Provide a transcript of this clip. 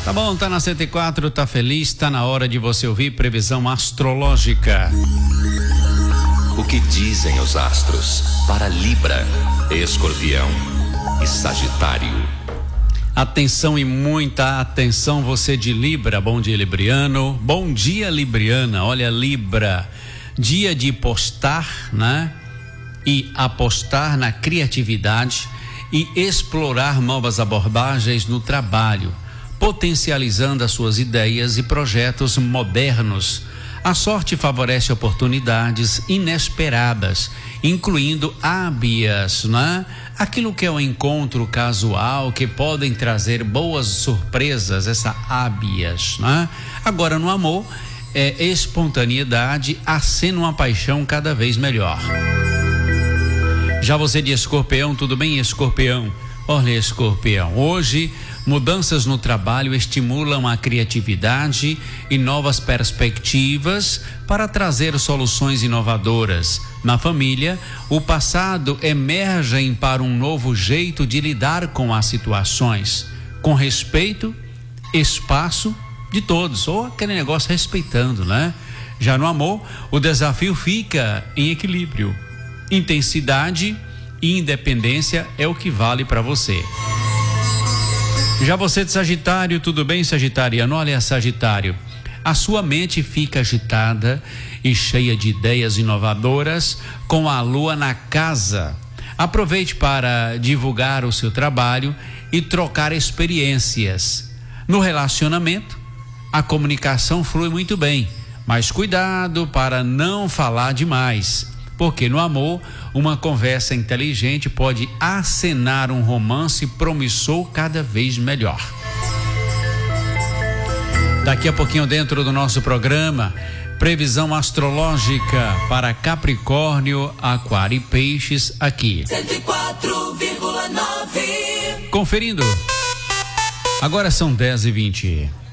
Tá bom, tá na 104, tá feliz, tá na hora de você ouvir previsão astrológica. O que dizem os astros para Libra, Escorpião e Sagitário? Atenção e muita atenção, você de Libra. Bom dia, Libriano. Bom dia, Libriana. Olha, Libra, dia de postar, né? E apostar na criatividade e explorar novas abordagens no trabalho, potencializando as suas ideias e projetos modernos. A sorte favorece oportunidades inesperadas, incluindo hábias, né? Aquilo que é um encontro casual que podem trazer boas surpresas, essa hábias, né? Agora, no amor, espontaneidade acena uma paixão cada vez melhor. Já você de Escorpião, tudo bem, Escorpião? Olha, Escorpião, hoje mudanças no trabalho estimulam a criatividade e novas perspectivas para trazer soluções inovadoras. Na família, o passado emerge para um novo jeito de lidar com as situações, com respeito, espaço de todos, ou aquele negócio respeitando, né? Já no amor, o desafio fica em equilíbrio. Intensidade e independência é o que vale para você. Já você de Sagitário, tudo bem, Sagitariano? Olha, Sagitário, a sua mente fica agitada e cheia de ideias inovadoras com a lua na casa. Aproveite para divulgar o seu trabalho e trocar experiências. No relacionamento, a comunicação flui muito bem, mas cuidado para não falar demais, porque no amor, uma conversa inteligente pode acenar um romance promissor cada vez melhor. Daqui a pouquinho, dentro do nosso programa, previsão astrológica para Capricórnio, Aquário e Peixes aqui. 104,9. Conferindo. Agora são 10h20.